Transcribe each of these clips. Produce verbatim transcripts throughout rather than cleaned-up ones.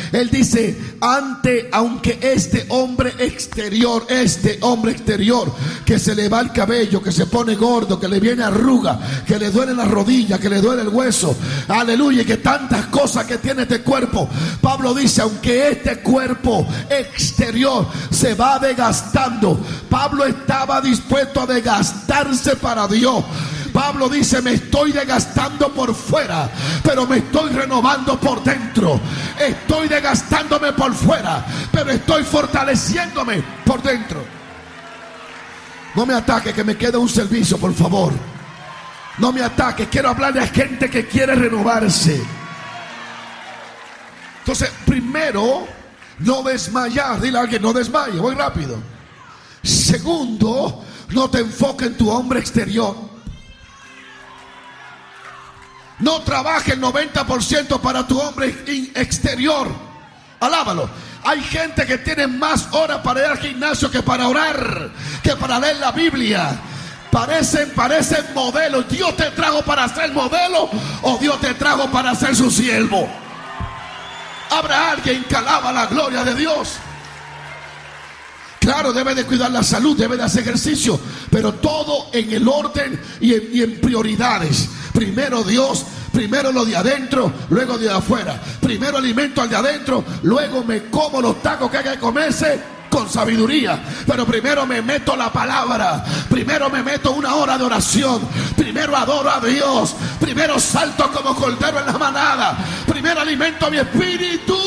Él dice, ante, aunque este hombre exterior, este hombre exterior, que se le va el cabello, que se pone gordo, que le viene arruga, que le duele la rodilla, que le duele el hueso, aleluya, y que tantas cosas que tiene este cuerpo, Pablo dice, aunque este cuerpo exterior se va desgastando, Pablo estaba dispuesto a desgastarse para Dios. Pablo dice, me estoy desgastando por fuera, pero me estoy renovando por dentro. Estoy desgastándome por fuera, pero estoy fortaleciéndome por dentro. No me ataque, que me queda un servicio, por favor. No me ataque, quiero hablarle a gente que quiere renovarse. Entonces, primero, no desmayar. Dile a alguien, no desmaye, voy rápido. Segundo, no te enfoques en tu hombre exterior. No trabaje el noventa por ciento para tu hombre exterior. Alábalo. Hay gente que tiene más horas para ir al gimnasio que para orar, que para leer la Biblia. Parecen, parecen modelos. ¿Dios te trajo para ser modelo o Dios te trajo para ser su siervo? Habrá alguien que alaba la gloria de Dios. Claro, debe de cuidar la salud, debe de hacer ejercicio, pero todo en el orden y en, y en prioridades. Primero Dios, primero lo de adentro, luego de afuera. Primero alimento al de adentro, luego me como los tacos que hay que comerse con sabiduría. Pero primero me meto la palabra, primero me meto una hora de oración, primero adoro a Dios, primero salto como cordero en la manada, primero alimento a mi espíritu.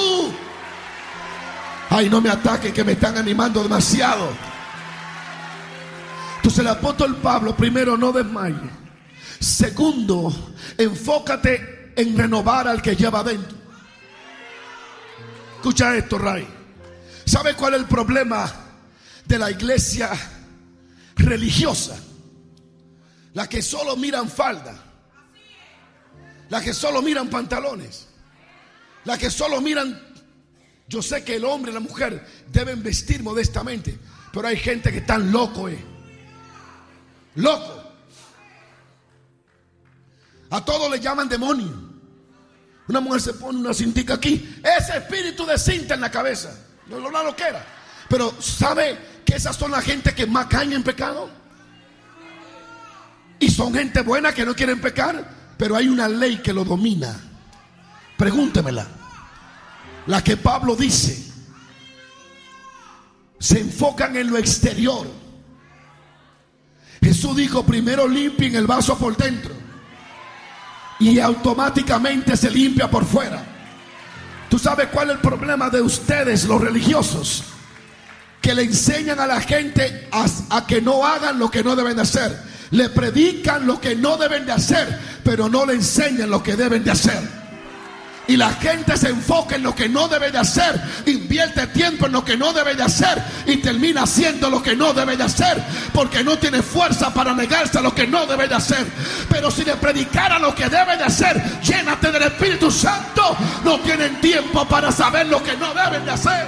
Ay, no me ataquen, que me están animando demasiado. Entonces el apóstol Pablo, primero, no desmaye. Segundo, enfócate en renovar al que lleva adentro. Escucha esto, Ray. ¿Sabe cuál es el problema de la iglesia religiosa? La que solo miran falda, la que solo miran pantalones, la que solo miran. Yo sé que el hombre y la mujer deben vestir modestamente, pero hay gente que están loco, eh. Loco. A todos le llaman demonio. Una mujer se pone una cintica aquí, ese espíritu de cinta en la cabeza, no lo lo que era. Pero ¿sabe que esas son la gente que más caen en pecado? Y son gente buena que no quieren pecar, pero hay una ley que lo domina. Pregúntemela. La que Pablo dice, se enfocan en lo exterior. Jesús dijo, primero limpien el vaso por dentro y automáticamente se limpia por fuera. ¿Tú sabes cuál es el problema de ustedes, los religiosos? Que le enseñan a la gente a, a que no hagan lo que no deben de hacer. Le predican lo que no deben de hacer, pero no le enseñan lo que deben de hacer. Y la gente se enfoca en lo que no debe de hacer, invierte tiempo en lo que no debe de hacer y termina haciendo lo que no debe de hacer, porque no tiene fuerza para negarse a lo que no debe de hacer. Pero si le predicara lo que debe de hacer, llénate del Espíritu Santo, no tienen tiempo para saber lo que no deben de hacer.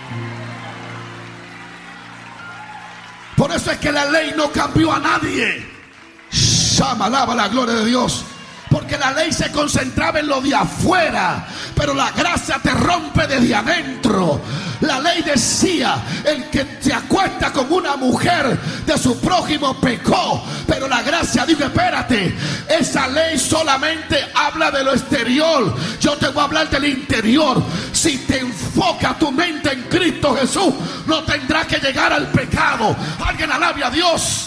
Por eso es que la ley no cambió a nadie. Shama, alaba la gloria de Dios. Porque la ley se concentraba en lo de afuera, pero la gracia te rompe desde adentro. La ley decía, el que se acuesta con una mujer de su prójimo pecó, pero la gracia dice, espérate, esa ley solamente habla de lo exterior, yo te voy a hablar del interior. Si te enfoca tu mente en Cristo Jesús, no tendrás que llegar al pecado. Alguien alabe a Dios.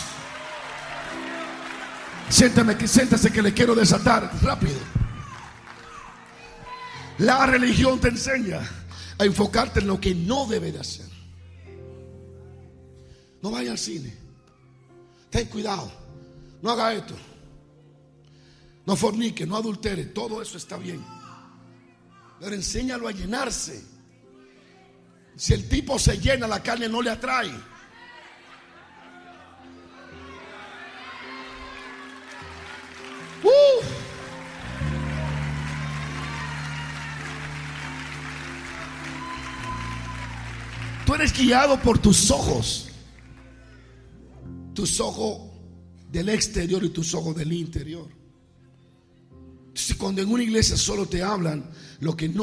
Siéntame, siéntese que le quiero desatar rápido. La religión te enseña a enfocarte en lo que no debe de hacer. No vaya al cine. Ten cuidado. No haga esto. No fornique, no adultere. Todo eso está bien. Pero enséñalo a llenarse. Si el tipo se llena, la carne no le atrae. Uh. Tú eres guiado por tus ojos. Tus ojos del exterior y tus ojos del interior. Entonces, cuando en una iglesia solo te hablan lo que no